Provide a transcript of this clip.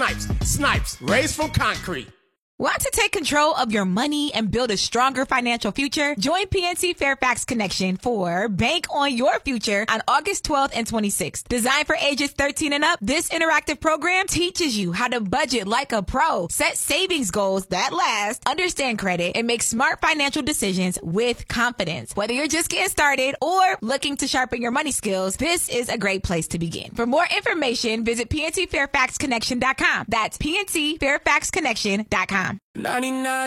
Snipes, raised from concrete. Want to take control of your money and build a stronger financial future? Join PNC Fairfax Connection for Bank on Your Future on August 12th and 26th. Designed for ages 13 and up, this interactive program teaches you how to budget like a pro, set savings goals that last, understand credit, and make smart financial decisions with confidence. Whether you're just getting started or looking to sharpen your money skills, this is a great place to begin. For more information, visit PNCFairfaxConnection.com. That's PNCFairfaxConnection.com. 99